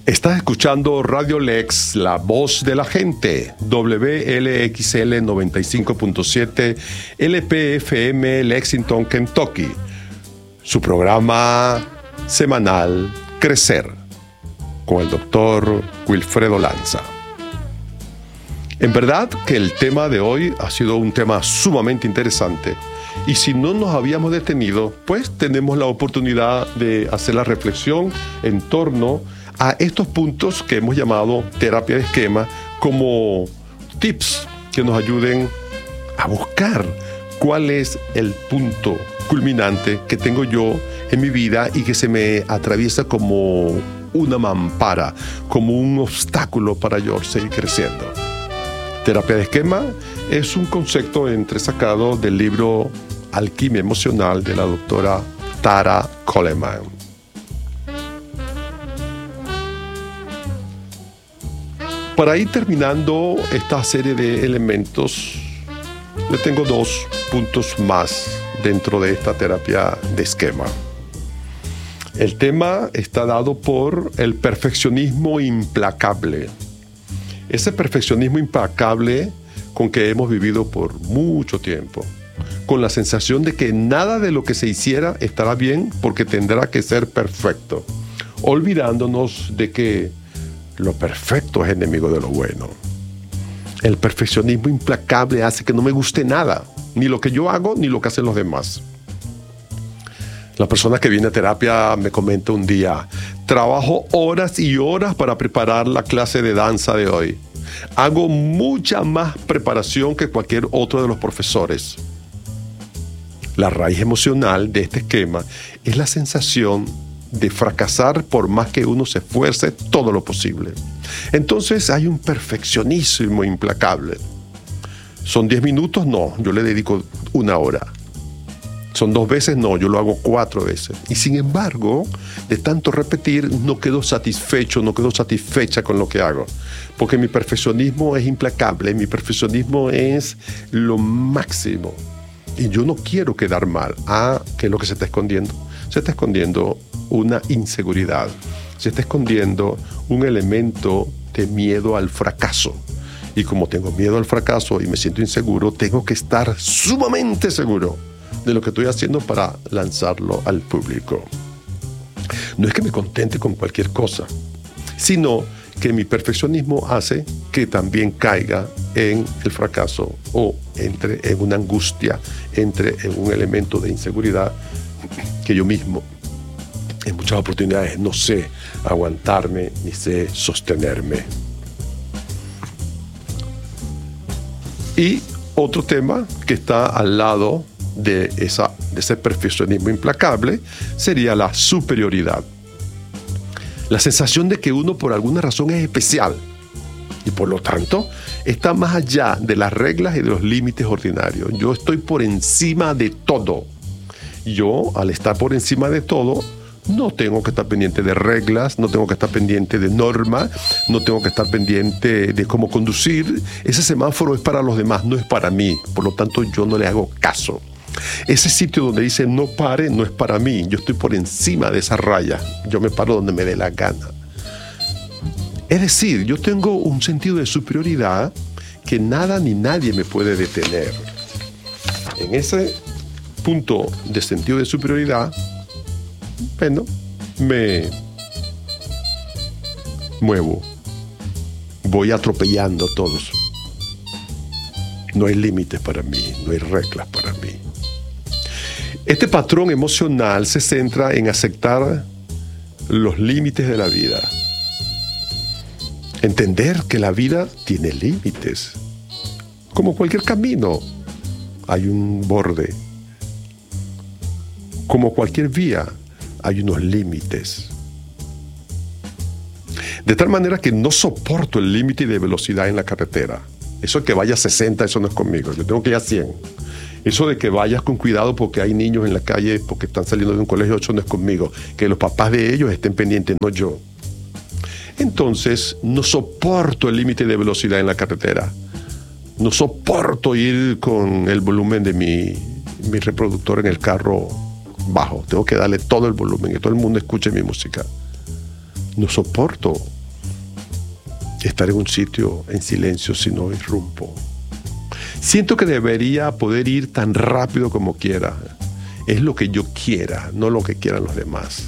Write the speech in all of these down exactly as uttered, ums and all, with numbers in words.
Estás escuchando Radio Lex, la voz de la gente, W L X L noventa y cinco punto siete, L P F M, Lexington, Kentucky. Su programa semanal Crecer, con el doctor Wilfredo Lanza. En verdad que el tema de hoy ha sido un tema sumamente interesante. Y si no nos habíamos detenido, pues tenemos la oportunidad de hacer la reflexión en torno a estos puntos que hemos llamado terapia de esquema como tips que nos ayuden a buscar cuál es el punto culminante que tengo yo en mi vida y que se me atraviesa como una mampara, como un obstáculo para yo seguir creciendo. Terapia de esquema es un concepto entresacado del libro Alquimia Emocional de la doctora Tara Coleman. Para ir terminando esta serie de elementos, yo tengo dos puntos más dentro de esta terapia de esquema. El tema está dado por el perfeccionismo implacable. Ese perfeccionismo implacable con que hemos vivido por mucho tiempo, con la sensación de que nada de lo que se hiciera estará bien porque tendrá que ser perfecto, olvidándonos de que lo perfecto es enemigo de lo bueno. El perfeccionismo implacable hace que no me guste nada, ni lo que yo hago, ni lo que hacen los demás. La persona que viene a terapia me comenta un día: trabajo horas y horas para preparar la clase de danza de hoy. Hago mucha más preparación que cualquier otro de los profesores. La raíz emocional de este esquema es la sensación de fracasar por más que uno se esfuerce todo lo posible. Entonces hay un perfeccionismo implacable. ¿Son diez minutos? No, yo le dedico una hora. ¿Son dos veces? No, yo lo hago cuatro veces. Y sin embargo, de tanto repetir, no quedo satisfecho, no quedo satisfecha con lo que hago. Porque mi perfeccionismo es implacable, mi perfeccionismo es lo máximo. Y yo no quiero quedar mal. Ah, ¿qué es lo que se está escondiendo? Se está escondiendo una inseguridad. Se está escondiendo un elemento de miedo al fracaso. Y como tengo miedo al fracaso y me siento inseguro, tengo que estar sumamente seguro de lo que estoy haciendo para lanzarlo al público. No es que me contente con cualquier cosa, sino que mi perfeccionismo hace que también caiga en el fracaso o entre en una angustia, entre en un elemento de inseguridad que yo mismo en muchas oportunidades no sé aguantarme ni sé sostenerme. Y otro tema que está al lado de, esa, de ese perfeccionismo implacable sería la superioridad. La sensación de que uno por alguna razón es especial y por lo tanto está más allá de las reglas y de los límites ordinarios. Yo estoy por encima de todo. Yo, al estar por encima de todo, no tengo que estar pendiente de reglas, no tengo que estar pendiente de normas, no tengo que estar pendiente de cómo conducir. Ese semáforo es para los demás, no es para mí. Por lo tanto, yo no le hago caso. Ese sitio donde dice no pare no es para mí. Yo estoy por encima de esa raya. Yo me paro donde me dé la gana. Es decir, yo tengo un sentido de superioridad que nada ni nadie me puede detener. En ese punto de sentido de superioridad, bueno, me muevo. Voy atropellando a todos. No hay límites para mí, no hay reglas para mí. Este patrón emocional se centra en aceptar los límites de la vida. Entender que la vida tiene límites. Como cualquier camino, hay un borde. Como cualquier vía, hay unos límites. De tal manera que no soporto el límite de velocidad en la carretera. Eso de que vaya a sesenta, eso no es conmigo. Yo tengo que ir a cien. Eso de que vayas con cuidado porque hay niños en la calle porque están saliendo de un colegio, eso no es conmigo. Que los papás de ellos estén pendientes, no yo. Entonces, no soporto el límite de velocidad en la carretera. No soporto ir con el volumen de mi, mi reproductor en el carro bajo. Tengo que darle todo el volumen, que todo el mundo escuche mi música. No soporto estar en un sitio en silencio si no irrumpo. Siento que debería poder ir tan rápido como quiera. Es lo que yo quiera, no lo que quieran los demás.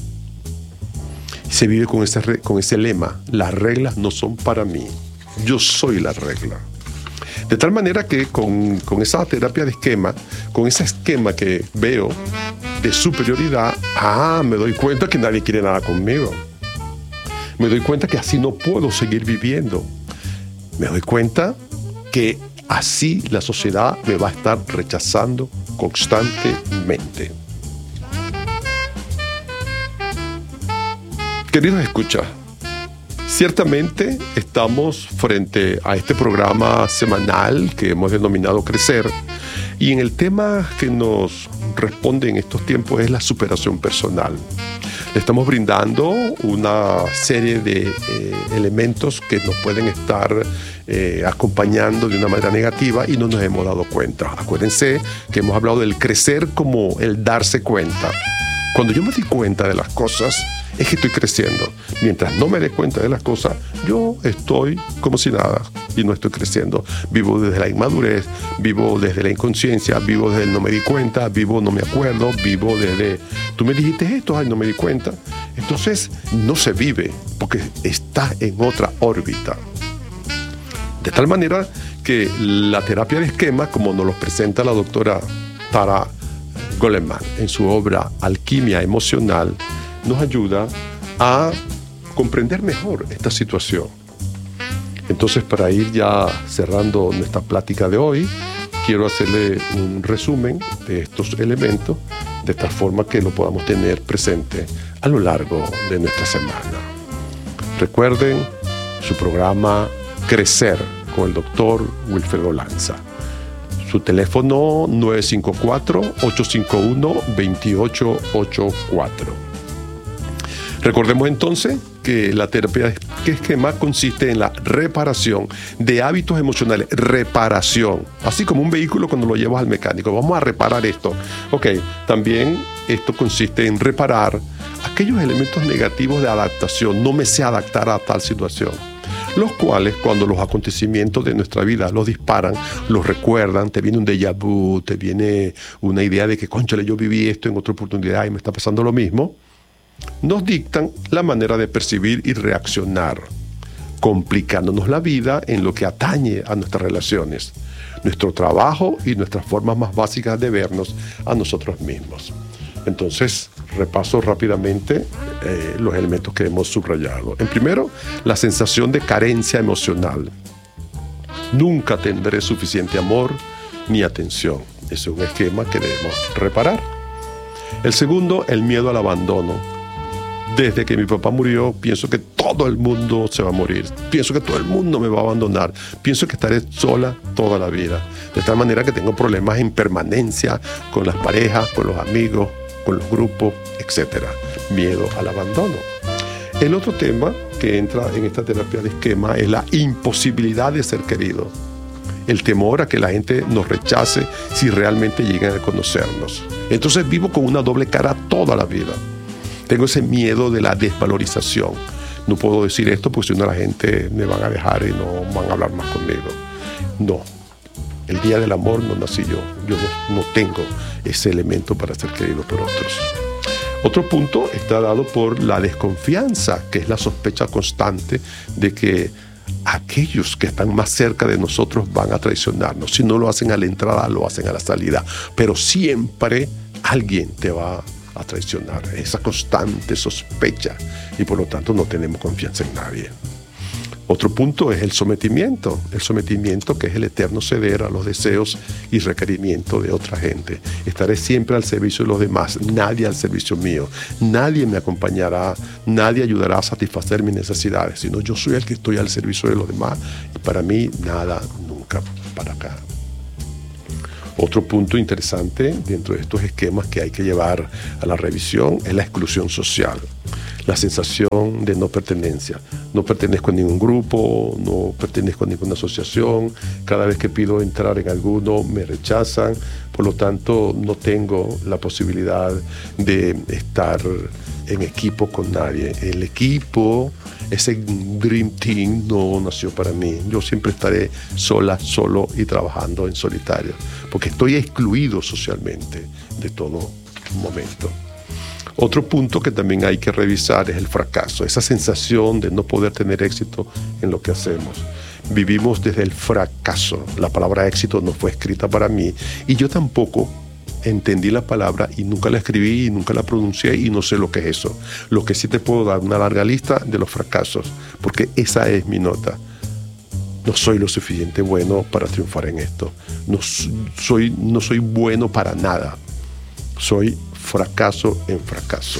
Se vive con ese, con ese lema: las reglas no son para mí, yo soy la regla. De tal manera que con, con esa terapia de esquema, con ese esquema que veo de superioridad, ah, me doy cuenta que nadie quiere nada conmigo. Me doy cuenta que así no puedo seguir viviendo. Me doy cuenta que así la sociedad me va a estar rechazando constantemente. Queridos escuchas, ciertamente estamos frente a este programa semanal que hemos denominado Crecer, y en el tema que nos responde en estos tiempos es la superación personal. Le estamos brindando una serie de eh, elementos que nos pueden estar eh, acompañando de una manera negativa y no nos hemos dado cuenta. Acuérdense que hemos hablado del crecer como el darse cuenta. Cuando yo me doy cuenta de las cosas, es que estoy creciendo. Mientras no me dé cuenta de las cosas, yo estoy como si nada y no estoy creciendo. Vivo desde la inmadurez, vivo desde la inconsciencia, vivo desde el no me di cuenta, vivo no me acuerdo, vivo desde tú me dijiste esto, ay, no me di cuenta. Entonces no se vive porque está en otra órbita. De tal manera que la terapia de esquema, como nos lo presenta la doctora Tara Goleman en su obra Alquimia Emocional, nos ayuda a comprender mejor esta situación. Entonces, para ir ya cerrando nuestra plática de hoy, quiero hacerle un resumen de estos elementos, de tal forma que lo podamos tener presente a lo largo de nuestra semana. Recuerden su programa Crecer con el doctor Wilfredo Lanza. Su teléfono nueve cinco cuatro, ocho cinco uno, dos ocho ocho cuatro. Recordemos entonces que la terapia de esquema consiste en la reparación de hábitos emocionales. Reparación. Así como un vehículo cuando lo llevas al mecánico. Vamos a reparar esto. Ok, también esto consiste en reparar aquellos elementos negativos de adaptación. No me sé adaptar a tal situación. Los cuales, cuando los acontecimientos de nuestra vida los disparan, los recuerdan, te viene un déjà vu, te viene una idea de que, cónchale, yo viví esto en otra oportunidad y me está pasando lo mismo, nos dictan la manera de percibir y reaccionar, complicándonos la vida en lo que atañe a nuestras relaciones, nuestro trabajo y nuestras formas más básicas de vernos a nosotros mismos. Entonces, repaso rápidamente eh, los elementos que hemos subrayado. En primero, la sensación de carencia emocional. Nunca tendré suficiente amor ni atención. Ese es un esquema que debemos reparar. El segundo, el miedo al abandono. Desde que mi papá murió, pienso que todo el mundo se va a morir. Pienso que todo el mundo me va a abandonar. Pienso que estaré sola toda la vida. De tal manera que tengo problemas en permanencia con las parejas, con los amigos, con los grupos, etcétera. Miedo al abandono. El otro tema que entra en esta terapia de esquema es la imposibilidad de ser querido. El temor a que la gente nos rechace si realmente llegan a conocernos. Entonces vivo con una doble cara toda la vida. Tengo ese miedo de la desvalorización. No puedo decir esto porque si no la gente me van a dejar y no van a hablar más conmigo. No. El día del amor no nací yo. Yo no, no tengo ese elemento para ser querido por otros. Otro punto está dado por la desconfianza, que es la sospecha constante de que aquellos que están más cerca de nosotros van a traicionarnos. Si no lo hacen a la entrada, lo hacen a la salida. Pero siempre alguien te va a traicionar. Esa constante sospecha. Y por lo tanto no tenemos confianza en nadie. Otro punto es el sometimiento. El sometimiento que es el eterno ceder a los deseos y requerimientos de otra gente. Estaré siempre al servicio de los demás, nadie al servicio mío. Nadie me acompañará, nadie ayudará a satisfacer mis necesidades, sino yo soy el que estoy al servicio de los demás. Y para mí, nada, nunca para acá. Otro punto interesante dentro de estos esquemas que hay que llevar a la revisión es la exclusión social. La sensación de no pertenencia. No pertenezco a ningún grupo, no pertenezco a ninguna asociación. Cada vez que pido entrar en alguno me rechazan. Por lo tanto, no tengo la posibilidad de estar en equipo con nadie. El equipo ese Dream Team no nació para mí. Yo siempre estaré sola, solo y trabajando en solitario, porque estoy excluido socialmente de todo momento. Otro punto que también hay que revisar es el fracaso, esa sensación de no poder tener éxito en lo que hacemos. Vivimos desde el fracaso. La palabra éxito no fue escrita para mí y yo tampoco entendí la palabra y nunca la escribí y nunca la pronuncié y no sé lo que es eso. Lo que sí te puedo dar una larga lista de los fracasos, porque esa es mi nota. No soy lo suficiente bueno para triunfar en esto. No soy, no soy bueno para nada. Soy fracaso en fracaso.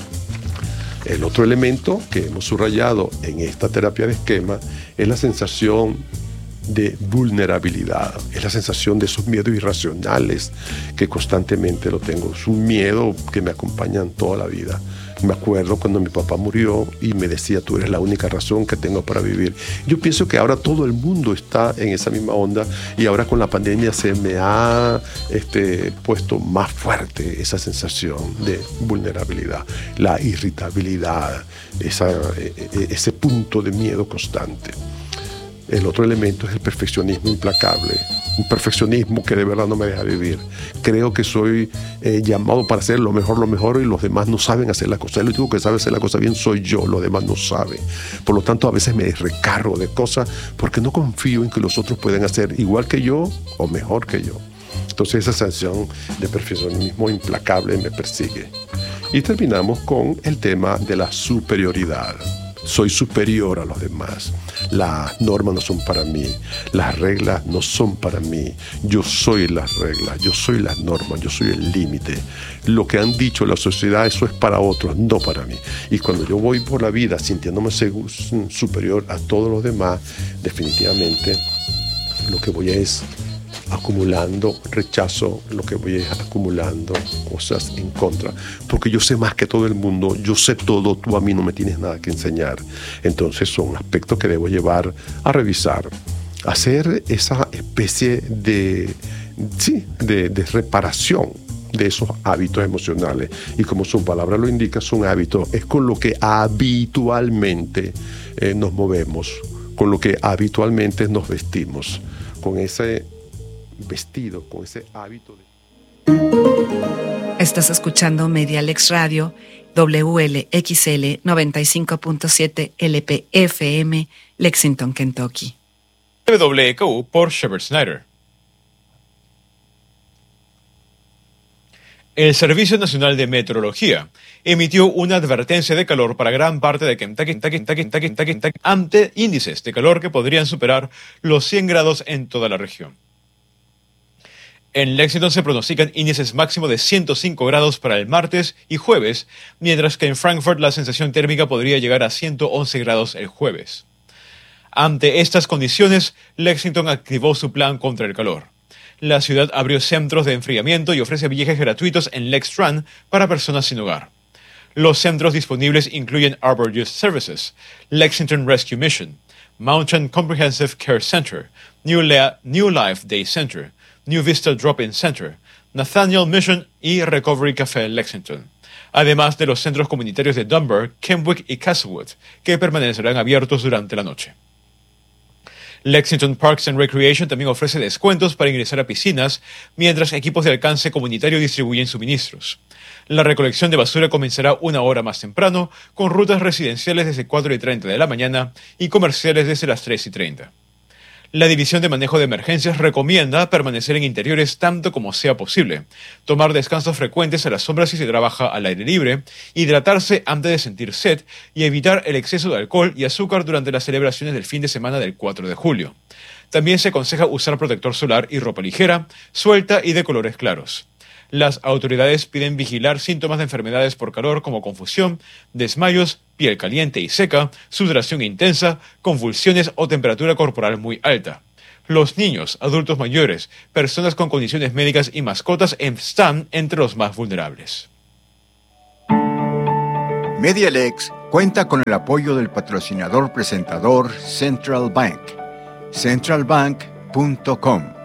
El otro elemento que hemos subrayado en esta terapia de esquema es la sensación de vulnerabilidad, es la sensación de esos miedos irracionales que constantemente lo tengo. Es un miedo que me acompaña toda la vida. Me acuerdo cuando mi papá murió y me decía, tú eres la única razón que tengo para vivir. Yo pienso que ahora todo el mundo está en esa misma onda y ahora con la pandemia se me ha este, puesto más fuerte esa sensación de vulnerabilidad, la irritabilidad, esa, ese punto de miedo constante. El otro elemento es el perfeccionismo implacable, un perfeccionismo que de verdad no me deja vivir. Creo que soy eh, llamado para hacer lo mejor, lo mejor y los demás no saben hacer la cosa. El único que sabe hacer la cosa bien soy yo, los demás no saben. Por lo tanto, a veces me recargo de cosas porque no confío en que los otros pueden hacer igual que yo o mejor que yo. Entonces esa sensación de perfeccionismo implacable me persigue. Y terminamos con el tema de la superioridad. Soy superior a los demás. Las normas no son para mí. Las reglas no son para mí. Yo soy las reglas, yo soy las normas, yo soy el límite. Lo que han dicho la sociedad, eso es para otros, no para mí. Y cuando yo voy por la vida sintiéndome seguro, superior a todos los demás, definitivamente lo que voy es acumulando rechazo, lo que voy es acumulando cosas en contra, porque yo sé más que todo el mundo, yo sé todo, tú a mí no me tienes nada que enseñar. Entonces son aspectos que debo llevar a revisar, hacer esa especie de, sí, de, de reparación de esos hábitos emocionales, y como su palabra lo indica, son hábitos, es con lo que habitualmente eh, nos movemos, con lo que habitualmente nos vestimos, con ese vestido, con ese hábito de... Estás escuchando Medialex Radio, W L X L noventa y cinco punto siete L P F M, Lexington, Kentucky. W K U por Shepard Snyder. El Servicio Nacional de Meteorología emitió una advertencia de calor para gran parte de Kentucky, Kentucky, Kentucky, Kentucky, Kentucky, ante índices de calor que podrían superar los cien grados en toda la región. En Lexington se pronostican índices máximos de ciento cinco grados para el martes y jueves, mientras que en Frankfort la sensación térmica podría llegar a ciento once grados el jueves. Ante estas condiciones, Lexington activó su plan contra el calor. La ciudad abrió centros de enfriamiento y ofrece viajes gratuitos en LexTran para personas sin hogar. Los centros disponibles incluyen Arbor Youth Services, Lexington Rescue Mission, Mountain Comprehensive Care Center, New, Le- New Life Day Center, New Vista Drop-In Center, Nathaniel Mission y Recovery Café Lexington, además de los centros comunitarios de Dunbar, Kenwick y Castlewood, que permanecerán abiertos durante la noche. Lexington Parks and Recreation también ofrece descuentos para ingresar a piscinas, mientras equipos de alcance comunitario distribuyen suministros. La recolección de basura comenzará una hora más temprano, con rutas residenciales desde cuatro y treinta de la mañana y comerciales desde las tres y treinta. La División de Manejo de Emergencias recomienda permanecer en interiores tanto como sea posible, tomar descansos frecuentes a la sombra si se trabaja al aire libre, hidratarse antes de sentir sed y evitar el exceso de alcohol y azúcar durante las celebraciones del fin de semana del cuatro de julio. También se aconseja usar protector solar y ropa ligera, suelta y de colores claros. Las autoridades piden vigilar síntomas de enfermedades por calor como confusión, desmayos, piel caliente y seca, sudoración intensa, convulsiones o temperatura corporal muy alta. Los niños, adultos mayores, personas con condiciones médicas y mascotas están entre los más vulnerables. Medialex cuenta con el apoyo del patrocinador presentador Central Bank, central bank punto com.